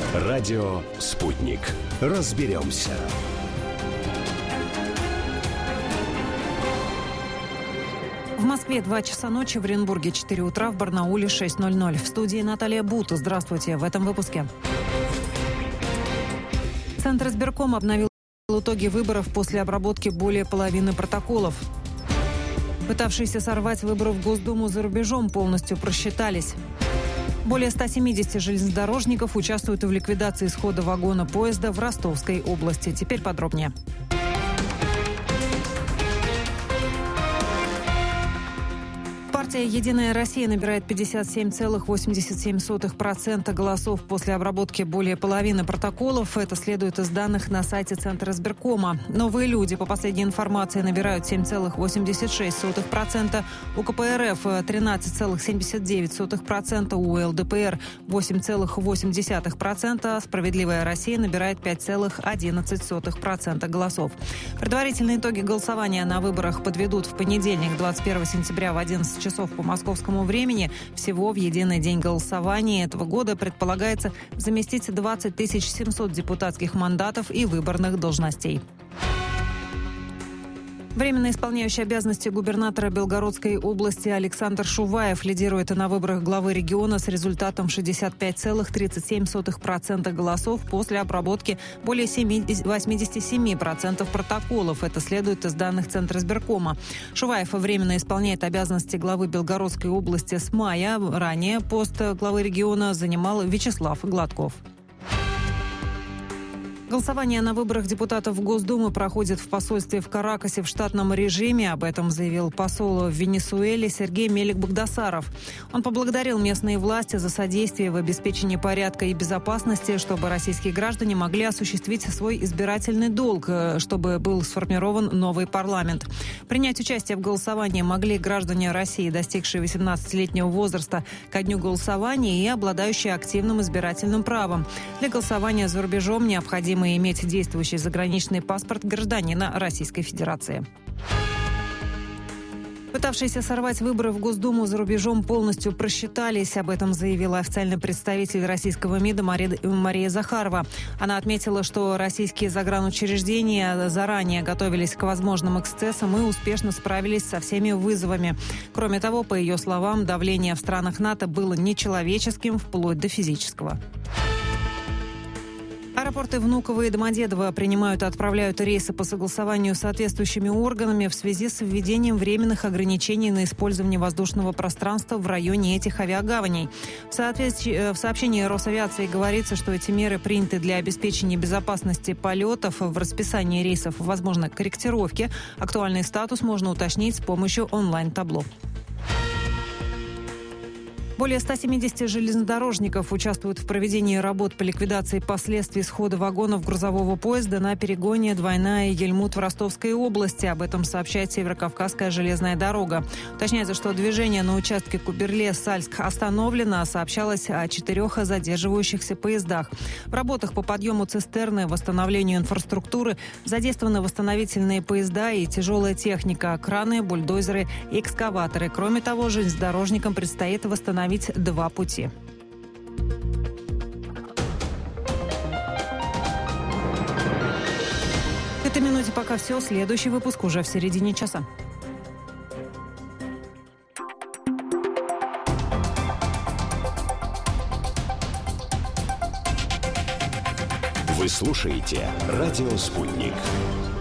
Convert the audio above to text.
Радио «Спутник». Разберемся. В Москве 2 часа ночи, в Оренбурге 4 утра, в Барнауле 6:00. В студии Наталья Бута. Здравствуйте. В этом выпуске. Центр избиркома обновил итоги выборов после обработки более половины протоколов. Пытавшиеся сорвать выборы в Госдуму за рубежом полностью просчитались. Более 170 железнодорожников участвуют в ликвидации схода вагона поезда в Ростовской области. Теперь подробнее. Партия «Единая Россия» набирает 57,87% голосов после обработки более половины протоколов. Это следует из данных на сайте Центра избиркома. Новые люди, по последней информации, набирают 7,86%, у КПРФ 13,79%, у ЛДПР 8,8%, «Справедливая Россия» набирает 5,11% голосов. Предварительные итоги голосования на выборах подведут в понедельник, 21 сентября в 11 часов по московскому времени. Всего в единый день голосования этого года предполагается заместить 20 700 депутатских мандатов и выборных должностей. Временно исполняющий обязанности губернатора Белгородской области Александр Шуваев лидирует на выборах главы региона с результатом 65,37% голосов после обработки более 87% протоколов. Это следует из данных Центра избиркома. Шуваев временно исполняет обязанности главы Белгородской области с мая. Ранее пост главы региона занимал Вячеслав Гладков. Голосование на выборах депутатов Госдумы проходит в посольстве в Каракасе в штатном режиме. Об этом заявил посол в Венесуэле Сергей Мелик-Багдасаров. Он поблагодарил местные власти за содействие в обеспечении порядка и безопасности, чтобы российские граждане могли осуществить свой избирательный долг, чтобы был сформирован новый парламент. Принять участие в голосовании могли граждане России, достигшие 18-летнего возраста ко дню голосования и обладающие активным избирательным правом. Для голосования за рубежом необходимо иметь действующий заграничный паспорт гражданина Российской Федерации. Пытавшиеся сорвать выборы в Госдуму за рубежом полностью просчитались. Об этом заявила официальный представитель российского МИДа Мария Захарова. Она отметила, что российские загранучреждения заранее готовились к возможным эксцессам и успешно справились со всеми вызовами. Кроме того, по ее словам, давление в странах НАТО было нечеловеческим, вплоть до физического. Аэропорты Внуково и Домодедово принимают и отправляют рейсы по согласованию с соответствующими органами в связи с введением временных ограничений на использование воздушного пространства в районе этих авиагаваней. В сообщении Росавиации говорится, что эти меры приняты для обеспечения безопасности полетов. В расписании рейсов возможны корректировки. Актуальный статус можно уточнить с помощью онлайн-табло. Более 170 железнодорожников участвуют в проведении работ по ликвидации последствий схода вагонов грузового поезда на перегоне Двойная Ельмут в Ростовской области. Об этом сообщает Северокавказская железная дорога. Уточняется, что движение на участке Куберле-Сальск остановлено. Сообщалось о 4 задерживающихся поездах. В работах по подъему цистерны, восстановлению инфраструктуры задействованы восстановительные поезда и тяжелая техника, краны, бульдозеры и экскаваторы. Кроме того, железнодорожникам предстоит восстановить 2 пути. В этой минуте пока все. Следующий выпуск уже в середине часа. Вы слушаете «Радио Спутник».